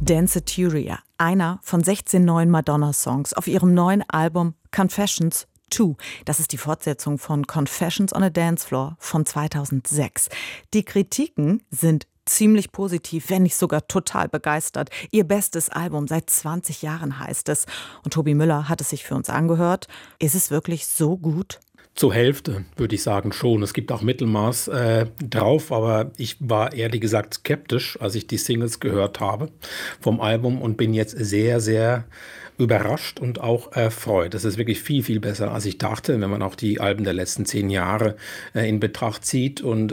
Danceteria, einer von 16 neuen Madonna-Songs auf ihrem neuen Album Confessions 2. Das ist die Fortsetzung von Confessions on a Dance Floor von 2006. Die Kritiken sind ziemlich positiv, wenn nicht sogar total begeistert. Ihr bestes Album seit 20 Jahren heißt es. Und Tobi Müller hat es sich für uns angehört. Ist es wirklich so gut? Zur Hälfte würde ich sagen schon. Es gibt auch Mittelmaß drauf, aber ich war ehrlich gesagt skeptisch, als ich die Singles gehört habe vom Album und bin jetzt sehr, sehr überrascht und auch erfreut. Das ist wirklich viel, viel besser, als ich dachte, wenn man auch die Alben der letzten 10 Jahre in Betracht zieht. Und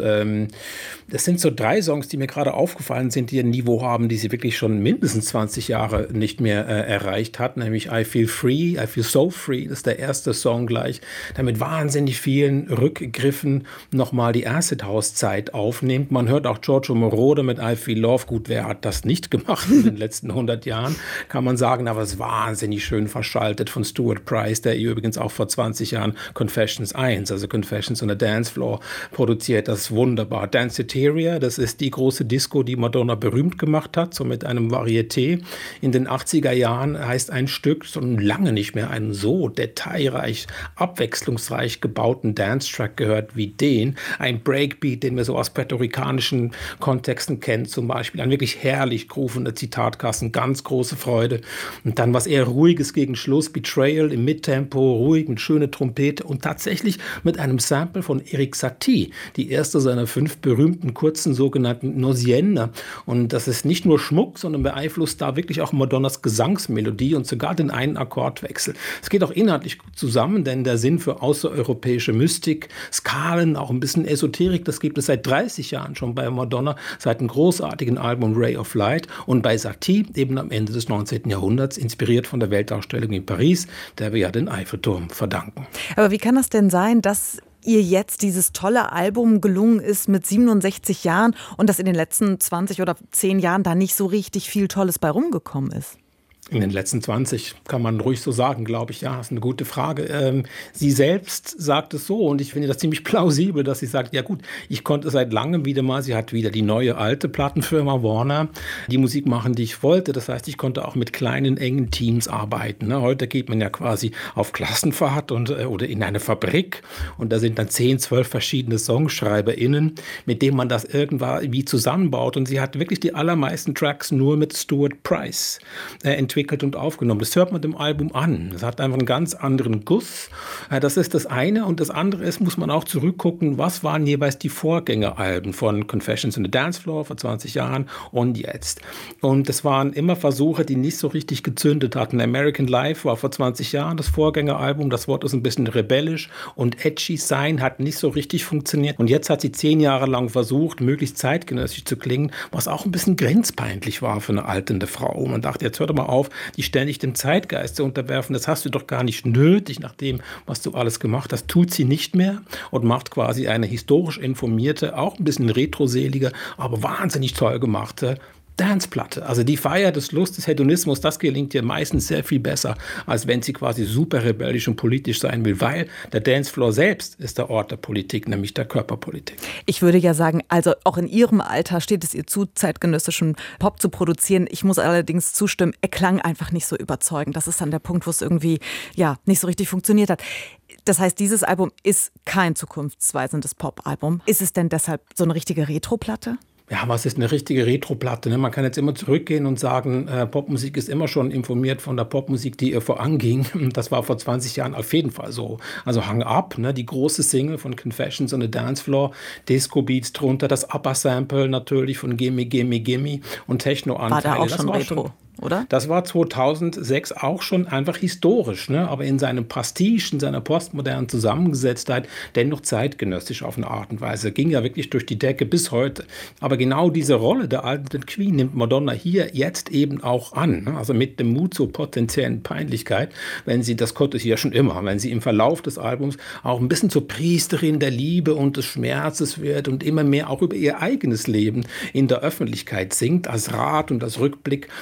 das sind so 3 Songs, die mir gerade aufgefallen sind, die ein Niveau haben, die sie wirklich schon mindestens 20 Jahre nicht mehr erreicht hat, nämlich I Feel Free, I Feel So Free, das ist der erste Song gleich, der mit wahnsinnig vielen Rückgriffen nochmal die Acid House Zeit aufnimmt. Man hört auch Giorgio Moroder mit I Feel Love, gut, wer hat das nicht gemacht in den letzten 100 Jahren, kann man sagen, aber es war wahnsinnig schön verschaltet von Stuart Price, der übrigens auch vor 20 Jahren Confessions 1, also Confessions on a Dance Floor, produziert. Das ist wunderbar. Danceteria, das ist die große Disco, die Madonna berühmt gemacht hat, so mit einem Varieté. In den 80er Jahren heißt ein Stück, so lange nicht mehr einen so detailreich, abwechslungsreich gebauten Dance-Track gehört wie den. Ein Breakbeat, den wir so aus puerto-ricanischen Kontexten kennen, zum Beispiel. Ein wirklich herrlich groovender Zitatkasten, ganz große Freude. Und dann was eher Ruhiges gegen Schluss, Betrayal im Mittempo, ruhig mit schöner Trompete und tatsächlich mit einem Sample von Erik Satie, die erste seiner 5 berühmten kurzen sogenannten Nosienne. Und das ist nicht nur Schmuck, sondern beeinflusst da wirklich auch Madonnas Gesangsmelodie und sogar den einen Akkordwechsel. Es geht auch inhaltlich gut zusammen, denn der Sinn für außereuropäische Mystik, Skalen, auch ein bisschen Esoterik, das gibt es seit 30 Jahren schon bei Madonna, seit dem großartigen Album Ray of Light und bei Satie eben am Ende des 19. Jahrhunderts, inspiriert von der Weltausstellung in Paris, der wir ja den Eiffelturm verdanken. Aber wie kann das denn sein, dass ihr jetzt dieses tolle Album gelungen ist mit 67 Jahren und dass in den letzten 20 oder 10 Jahren da nicht so richtig viel Tolles bei rumgekommen ist? In den letzten 20 kann man ruhig so sagen, glaube ich. Ja, das ist eine gute Frage. Sie selbst sagt es so und ich finde das ziemlich plausibel, dass sie sagt, ja gut, ich konnte seit langem wieder mal, sie hat wieder die neue alte Plattenfirma Warner, die Musik machen, die ich wollte. Das heißt, ich konnte auch mit kleinen, engen Teams arbeiten. Ne? Heute geht man ja quasi auf Klassenfahrt oder in eine Fabrik und da sind dann 10, 12 verschiedene SongschreiberInnen, mit denen man das irgendwie zusammenbaut. Und sie hat wirklich die allermeisten Tracks nur mit Stuart Price entwickelt und aufgenommen. Das hört man dem Album an. Es hat einfach einen ganz anderen Guss. Das ist das eine. Und das andere ist, muss man auch zurückgucken, was waren jeweils die Vorgängeralben von Confessions on the Dance Floor vor 20 Jahren und jetzt. Und das waren immer Versuche, die nicht so richtig gezündet hatten. American Life war vor 20 Jahren das Vorgängeralbum. Das Wort ist ein bisschen rebellisch und edgy sein hat nicht so richtig funktioniert. Und jetzt hat sie 10 Jahre lang versucht, möglichst zeitgenössisch zu klingen, was auch ein bisschen grenzpeinlich war für eine alternde Frau. Man dachte, jetzt hör doch mal auf, die ständig dem Zeitgeist zu unterwerfen. Das hast du doch gar nicht nötig, nach dem, was du alles gemacht hast. Tut sie nicht mehr und macht quasi eine historisch informierte, auch ein bisschen retroselige, aber wahnsinnig toll gemachte Danceplatte. Also die Feier des Lust, des Hedonismus, das gelingt ihr meistens sehr viel besser, als wenn sie quasi super rebellisch und politisch sein will, weil der Dancefloor selbst ist der Ort der Politik, nämlich der Körperpolitik. Ich würde ja sagen, also auch in ihrem Alter steht es ihr zu, zeitgenössischen Pop zu produzieren. Ich muss allerdings zustimmen, er klang einfach nicht so überzeugend. Das ist dann der Punkt, wo es irgendwie nicht so richtig funktioniert hat. Das heißt, dieses Album ist kein zukunftsweisendes Pop-Album. Ist es denn deshalb so eine richtige Retro-Platte? Ja, was ist eine richtige Retro-Platte? Ne? Man kann jetzt immer zurückgehen und sagen, Popmusik ist immer schon informiert von der Popmusik, die ihr voranging. Das war vor 20 Jahren auf jeden Fall so. Also Hang Up, ne? Die große Single von Confessions on the Dance Floor, Disco-Beats drunter, das Upper-Sample natürlich von Gimme, Gimme, Gimme und Techno-Anteile. War da auch schon Retro? Oder? Das war 2006 auch schon einfach historisch, ne? Aber in seinem Prestige, in seiner postmodernen Zusammengesetztheit dennoch zeitgenössisch auf eine Art und Weise. Ging ja wirklich durch die Decke bis heute. Aber genau diese Rolle der alten Queen nimmt Madonna hier jetzt eben auch an. Ne? Also mit dem Mut zur potenziellen Peinlichkeit, wenn sie, das konnte sie ja schon immer, wenn sie im Verlauf des Albums auch ein bisschen zur Priesterin der Liebe und des Schmerzes wird und immer mehr auch über ihr eigenes Leben in der Öffentlichkeit singt, als Rat und als Rückblick. Aber sie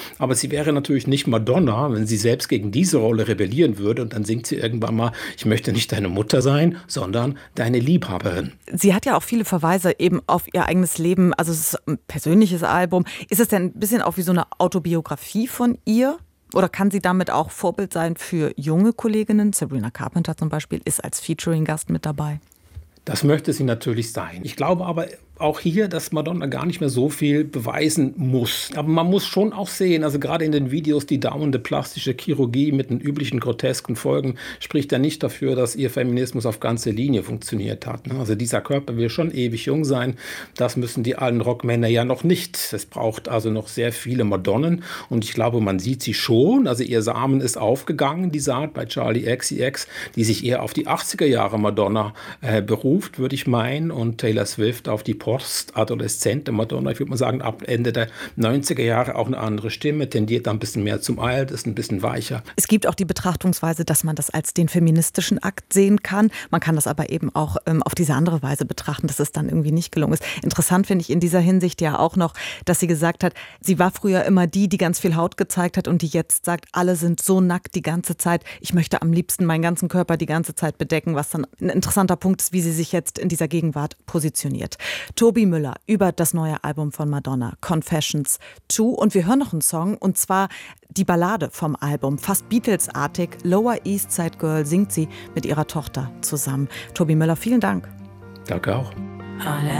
sie wäre natürlich nicht Madonna, wenn sie selbst gegen diese Rolle rebellieren würde und dann singt sie irgendwann mal, ich möchte nicht deine Mutter sein, sondern deine Liebhaberin. Sie hat ja auch viele Verweise eben auf ihr eigenes Leben, also es ist ein persönliches Album. Ist es denn ein bisschen auch wie so eine Autobiografie von ihr? Oder kann sie damit auch Vorbild sein für junge Kolleginnen? Sabrina Carpenter zum Beispiel ist als Featuring-Gast mit dabei. Das möchte sie natürlich sein. Ich glaube aber auch hier, dass Madonna gar nicht mehr so viel beweisen muss. Aber man muss schon auch sehen, also gerade in den Videos, die dauernde plastische Chirurgie mit den üblichen grotesken Folgen spricht ja nicht dafür, dass ihr Feminismus auf ganze Linie funktioniert hat. Also dieser Körper will schon ewig jung sein. Das müssen die alten Rockmänner ja noch nicht. Es braucht also noch sehr viele Madonnen. Und ich glaube, man sieht sie schon. Also ihr Samen ist aufgegangen, die Saat bei Charli XCX, die sich eher auf die 80er Jahre Madonna beruft, würde ich meinen. Und Taylor Swift auf die postadoleszente Madonna, ich würde mal sagen, ab Ende der 90er Jahre auch eine andere Stimme, tendiert da ein bisschen mehr zum Alt, ist ein bisschen weicher. Es gibt auch die Betrachtungsweise, dass man das als den feministischen Akt sehen kann. Man kann das aber eben auch auf diese andere Weise betrachten, dass es dann irgendwie nicht gelungen ist. Interessant finde ich in dieser Hinsicht ja auch noch, dass sie gesagt hat, sie war früher immer die ganz viel Haut gezeigt hat und die jetzt sagt, alle sind so nackt die ganze Zeit. Ich möchte am liebsten meinen ganzen Körper die ganze Zeit bedecken, was dann ein interessanter Punkt ist, wie sie sich jetzt in dieser Gegenwart positioniert. Tobi Müller über das neue Album von Madonna, Confessions 2. Und wir hören noch einen Song, und zwar die Ballade vom Album. Fast Beatles-artig, Lower East Side Girl singt sie mit ihrer Tochter zusammen. Tobi Müller, vielen Dank. Danke auch.